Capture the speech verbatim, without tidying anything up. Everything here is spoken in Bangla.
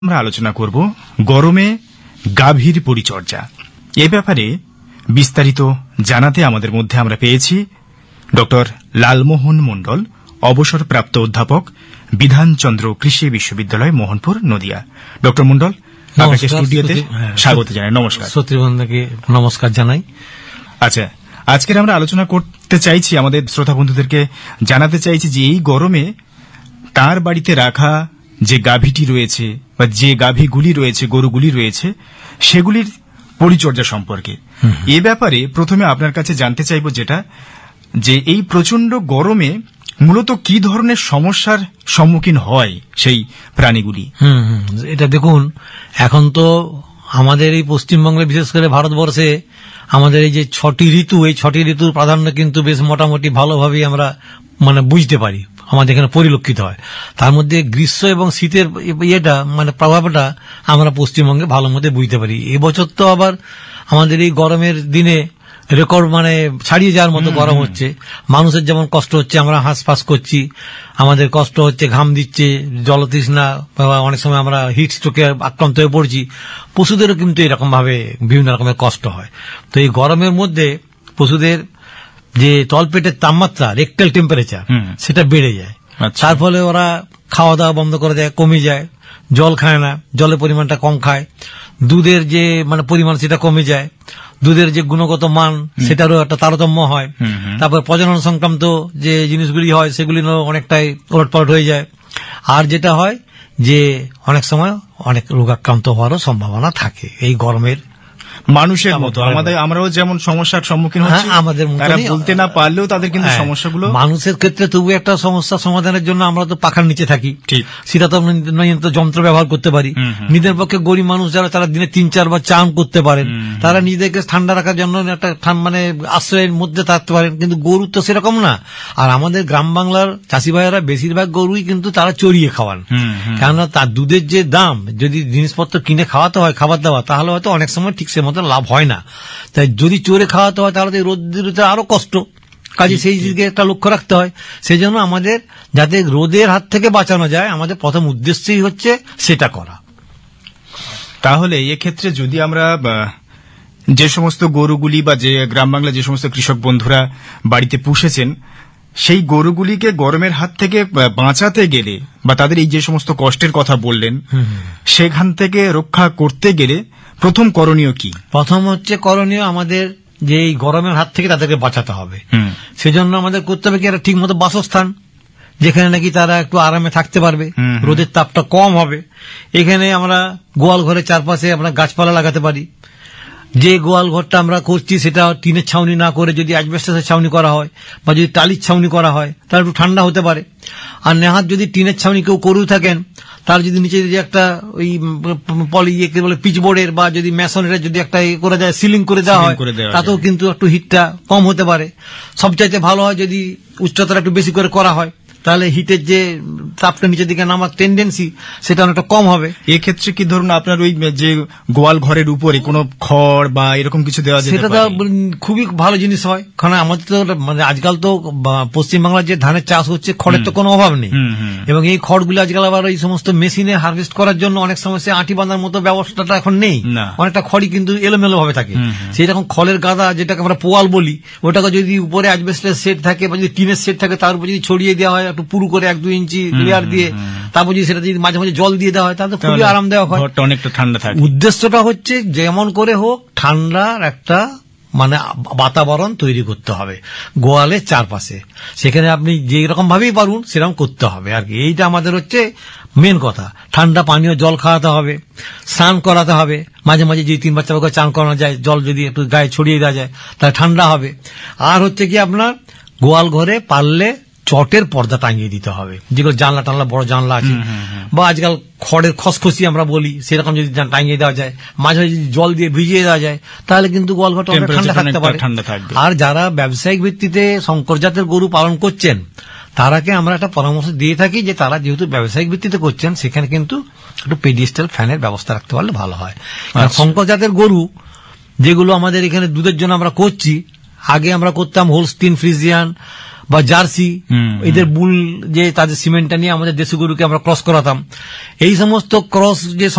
আমরা আলোচনা করব গরমে গাভীর পরিচর্যা। এ ব্যাপারে বিস্তারিত জানাতে আমাদের মধ্যে আমরা পেয়েছি ডক্টর লালমোহন মণ্ডল, অবসরপ্রাপ্ত অধ্যাপক, বিধানচন্দ্র কৃষি বিশ্ববিদ্যালয়, মোহনপুর, নদিয়া। ডক্টর মণ্ডল, আপনাকে স্টুডিওতে স্বাগত জানাই। নমস্কার। শ্রোতৃবৃন্দকে নমস্কার জানাই। আচ্ছা, আজকের আমরা আলোচনা করতে চাইছি, আমাদের শ্রোতা বন্ধুদেরকে জানাতে চাইছি যে এই গরমে তার বাড়িতে রাখা যে গাভীটি রয়েছে বা যে গাভীগুলি রয়েছে, গরুগুলি রয়েছে, সেগুলির পরিচর্যা সম্পর্কে। এ ব্যাপারে প্রথমে আপনার কাছে জানতে চাইব যেটা, যে এই প্রচন্ড গরমে মূলত কি ধরনের সমস্যার সম্মুখীন হয় সেই প্রাণীগুলি। হুম হুম এটা দেখুন, এখন তো আমাদের এই পশ্চিমবঙ্গে, বিশেষ করে ভারতবর্ষে আমাদের এই যে ছটি ঋতু, এই ছটি ঋতুর প্রাধান্য কিন্তু বেশ মোটামুটি ভালোভাবেই আমরা মানে বুঝতে পারি, আমাদের এখানে পরিলক্ষিত হয়। তার মধ্যে গ্রীষ্ম এবং শীতের ইয়েটা মানে প্রভাবটা আমরা পশ্চিমবঙ্গে ভালো মতো বুঝতে পারি। এবছর তো আবার আমাদের এই গরমের দিনে রেকর্ড মানে ছাড়িয়ে যাওয়ার মতো গরম হচ্ছে। মানুষের যেমন কষ্ট হচ্ছে, আমরা হাঁসফাঁস করছি, আমাদের কষ্ট হচ্ছে, ঘাম দিচ্ছে, জলতৃষ্ণা, অনেক সময় আমরা হিট স্ট্রোকে আক্রান্ত হয়ে পড়ছি। পশুদেরও কিন্তু এরকম ভাবে বিভিন্ন রকমের কষ্ট হয়। তো এই গরমের মধ্যে পশুদের যে তলপেটের তাপমাত্রা, রেকটাল টেম্পারেচার, সেটা বেড়ে যায়। তার ফলে ওরা খাওয়া দাওয়া বন্ধ করে দেয়, কমে যায়, জল খায় না, জলের পরিমাণটা কম খায়, দুধের যে মানে পরিমাণ সেটা কমে যায়, দুধের যে গুণগত মান সেটারও একটা তারতম্য হয়। তারপর প্রজনন সংক্রান্ত যে জিনিসগুলি হয় সেগুলি অনেকটাই ওলটপালট হয়ে যায়। আর যেটা হয় যে অনেক সময় অনেক রোগাক্রান্ত হওয়ারও সম্ভাবনা থাকে এই গরমের। মানুষের মতো আমাদের, আমরাও যেমন সমস্যার সম্মুখীন হচ্ছি, আমাদের বলতে না পারলেও তাদের কিন্তু সমস্যাগুলো। মানুষের ক্ষেত্রে তবু একটা সমস্যা সমাধানের জন্য আমরা তো পাখার নিচে থাকি, ঠিক সেটা তো আমরা যন্ত্র ব্যবহার করতে পারি। নিজের পক্ষে গরিব মানুষ যারা, তারা দিনে তিন চারবার চান করতে পারেন, তারা নিজেদেরকে ঠান্ডা রাখার জন্য একটা মানে আশ্রয়ের মধ্যে থাকতে পারেন। কিন্তু গরু তো সেরকম না। আর আমাদের গ্রাম বাংলার চাষি ভাইয়েরা বেশিরভাগ গরুই কিন্তু তারা চড়িয়ে খাওয়ান, কেননা তার দুধের যে দাম, যদি জিনিসপত্র কিনে খাওয়াতে হয়, খাবার দাবার, তাহলে হয়তো অনেক সময় ঠিক সে মতো লাভ হয় না। তাই যদি চোরে খাওয়াতে হয় তাহলে রোদের আরো কষ্ট, কাজে সেই দিকে একটা লক্ষ্য রাখতে হয়। সেই জন্য আমাদের যাতে রোদের হাত থেকে বাঁচানো যায়, আমাদের প্রথম উদ্দেশ্যই হচ্ছে সেটা করা। তাহলে এক্ষেত্রে যদি আমরা যে সমস্ত গরুগুলি বা যে গ্রাম বাংলা যে সমস্ত কৃষক বন্ধুরা বাড়িতে পুষেছেন, সেই গরুগুলিকে গরমের হাত থেকে বাঁচাতে গেলে বা তাদের এই যে সমস্ত কষ্টের কথা বললেন, সেখান থেকে রক্ষা করতে গেলে প্রথম করণীয় কি? প্রথম হচ্ছে করণীয় আমাদের যে এই গরমের হাত থেকে তাদেরকে বাঁচাতে হবে। সেজন্য আমাদের করতে হবে কি, একটা ঠিক মতো বাসস্থান, যেখানে নাকি তারা একটু আরামে থাকতে পারবে, রোদের তাপটা কম হবে। এখানে আমরা গোয়াল ঘরের চারপাশে আমরা গাছপালা লাগাতে পারি। যে গোয়াল ঘরটা আমরা করছি সেটা টিনের ছাউনি না করে যদি অ্যাসবেস্টসের ছাউনি করা হয় বা যদি টালির ছাউনি করা হয়, তাহলে একটু ঠান্ডা হতে পারে। আর নেহাত যদি টিনের ছাউনি কেউ করেও থাকেন, তার যদি নিচে যদি একটা ওই পলি ইয়ে বলে পিচবোর্ডের বা যদি মেশনের যদি একটা ইয়ে করে দেয়, সিলিং করে দেওয়া হয়, তাতেও কিন্তু একটু হিটটা কম হতে পারে। সবচাইতে ভালো হয় যদি উচ্চতাটা একটু বেশি করে করা হয়, তাহলে হিটের যে তাপটা নিচের দিকে নামার টেন্ডেন্সি সেটা অনেকটা কম হবে। এক্ষেত্রে কি ধরুন আপনার ওই যে গোয়াল ঘরের উপরে কোনো খড় বা এরকম কিছু দেওয়া যায়, সেটা তো খুবই ভালো জিনিস হয়। কারণ আমাদের তো মানে আজকাল তো পশ্চিমবাংলার যে ধানের চাষ হচ্ছে, খড়ের তো কোনো অভাব নেই। এবং এই খড়গুলো আজকাল আবার এই সমস্ত মেশিনে হারভেস্ট করার জন্য অনেক সময় সে আঁটি বাঁধার মতো ব্যবস্থাটা এখন নেই। অনেকটা খড়ই কিন্তু এলোমেলো ভাবে থাকে। সেই রকম খড়ের গাদা, যেটাকে আমরা পোয়াল বলি, ওটাকে যদি উপরে অ্যাসবেস্টসের সেট থাকে বা যদি টিনের সেট থাকে, তার উপর যদি ছড়িয়ে দেওয়া হয় একটু পুরু করে এক দুই ইঞ্চি লেয়ার দিয়ে, তারপর যদি সেটা যদি মাঝে মাঝে জল দিয়ে দেওয়া হয়, তাহলে খুবই আরামদায়ক হয়, অনেকটা ঠান্ডা থাকে। উদ্দেশ্যটা হচ্ছে যেমন করে হোক ঠান্ডার একটা মানে বাতাবরণ তৈরি করতে হবে গোয়ালের চারপাশে। সেখানে আপনি যে রকম ভাবেই পারুন সেরকম করতে হবে আর কি। এইটা আমাদের হচ্ছে মেন কথা। ঠান্ডা পানীয় জল খাওয়াতে হবে, স্নান করাতে হবে মাঝে মাঝে, যে তিন বাচ্চা চান করানো যায়, জল যদি একটু গায়ে ছড়িয়ে দেওয়া যায় তাহলে ঠান্ডা হবে। আর হচ্ছে কি, আপনার গোয়াল ঘরে পারলে চটের পর্দা টাঙিয়ে দিতে হবে, যেগুলো জানলা টানলা বড় জানলা আছে, বা আজকাল খড়ের খসখসি আমরা বলি, সেরকম যদি টাঙিয়ে দেওয়া যায়, মাঝে মাঝে যদি জল দিয়ে ভিজিয়ে দেওয়া যায়, তাহলে কিন্তু গোয়াল ঘরটা ঠান্ডা থাকতে পারে। আর যারা ব্যবসায়িক ভিত্তিতে শঙ্কর জাতের গরু পালন করছেন, তারাকে আমরা একটা পরামর্শ দিয়ে থাকি যে তারা যেহেতু ব্যবসায়িক ভিত্তিতে করছেন, সেখানে কিন্তু একটু পেডিস্টাল ফ্যানের ব্যবস্থা রাখতে পারলে ভালো হয়। শঙ্কর জাতের গরু যেগুলো আমাদের এখানে দুধের জন্য আমরা করছি, আগে আমরা করতাম হোলস্টিন ফ্রিজিয়ান বা জার্সি, হুম, এদের বুল যে তাদের সিমেন্টটা নিয়ে আমাদের দেশি গরুকে আমরা ক্রস করাতাম। এই সমস্ত ক্রস যে